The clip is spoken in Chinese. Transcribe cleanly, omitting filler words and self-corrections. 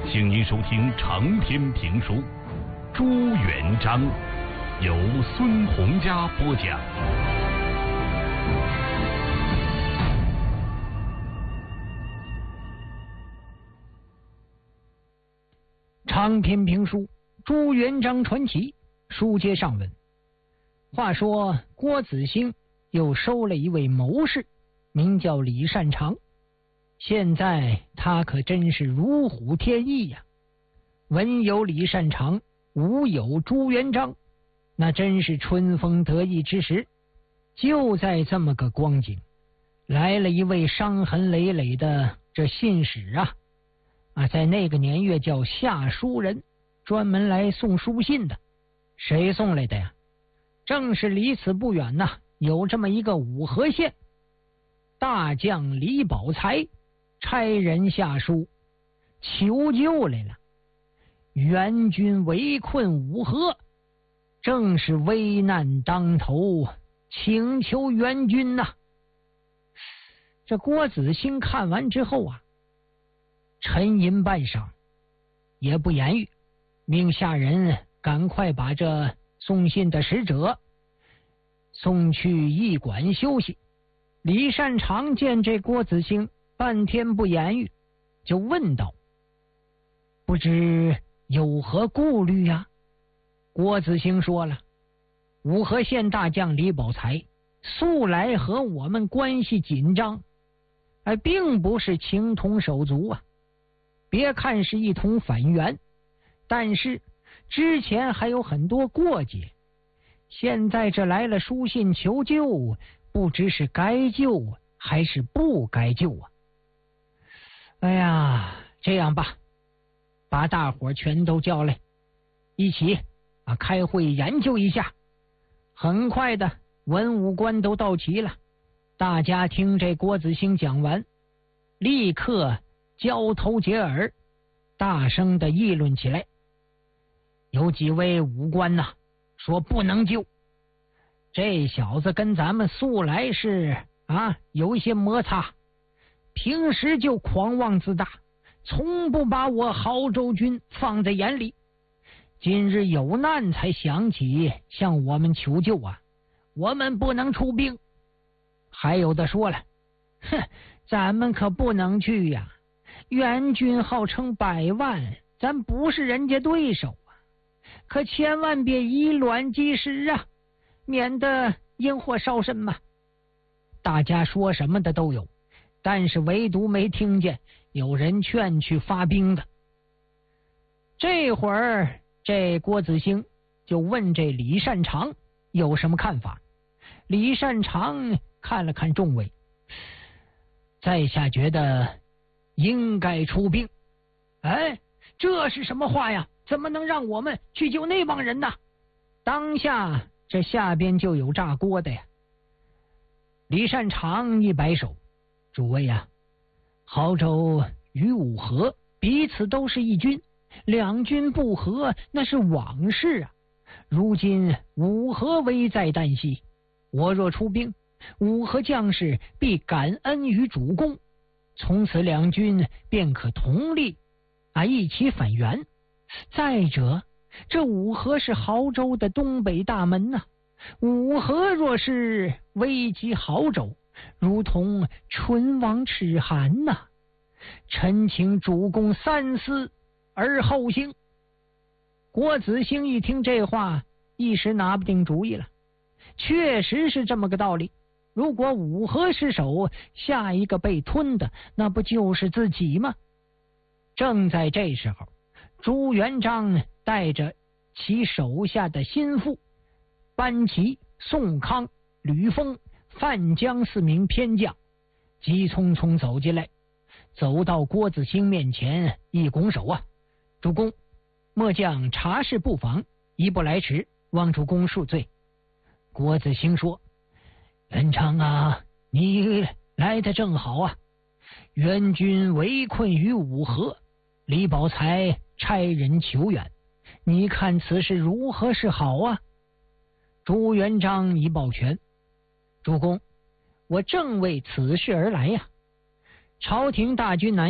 请您收听长篇评书《朱元璋》，由孙洪嘉播讲。 长篇评书《朱元璋传奇》，书接上文。话说郭子兴又收了一位谋士，名叫李善长。现在他可真是如虎添翼呀！文有李善长，武有朱元璋，那真是春风得意之时。就在这么个光景，来了一位伤痕累累的这信使在那个年月叫下书人，专门来送书信的。谁送来的呀？正是离此不远有这么一个五河县大将李宝才差人下书求救来了。元军围困五河，正是危难当头，请求援军这郭子兴看完之后沉吟半晌，也不言语，命下人赶快把这送信的使者送去驿馆休息。李善长见这郭子兴半天不言语，就问道：不知有何顾虑呀？郭子兴说了，五河县大将李宝才素来和我们关系紧张，并不是情同手足别看是一同反袁，但是之前还有很多过节，现在这来了书信求救，不知是该救还是不该救这样吧，把大伙全都叫来，一起开会研究一下。很快的，文武官都到齐了，大家听这郭子兴讲完，立刻交头接耳，大声的议论起来。有几位武官说不能救，这小子跟咱们素来是有一些摩擦，平时就狂妄自大，从不把我亳州军放在眼里，今日有难才想起向我们求救我们不能出兵。还有的说了，咱们可不能去呀，援军号称100万，咱不是人家对手可千万别以卵击石免得引火烧身嘛。大家说什么的都有，但是唯独没听见有人劝去发兵的。这会儿这郭子兴就问这李善长有什么看法。李善长看了看众位，在下觉得应该出兵。这是什么话呀？怎么能让我们去救那帮人呢？当下这下边就有炸锅的呀。李善长一摆手，诸位亳州与五河彼此都是一军，两军不和那是往事如今五河危在旦夕，我若出兵，五河将士必感恩于主公，从此两军便可同力一起反袁。再者，这五河是亳州的东北大门五河若是危及亳州，如同唇亡齿寒臣请主公三思而后行。郭子兴一听这话，一时拿不定主意了。确实是这么个道理，如果五河失守，下一个被吞的那不就是自己吗？正在这时候，朱元璋带着其手下的心腹班齐、宋康、吕封、范江4名偏将急匆匆走进来，走到郭子兴面前，一拱手主公，末将察事不妨，一步来迟，望主公恕罪。郭子兴说：元璋你来得正好援军围困于五河，李宝才差人求援，你看此事如何是好朱元璋一抱拳：主公，我正为此事而来朝廷大军南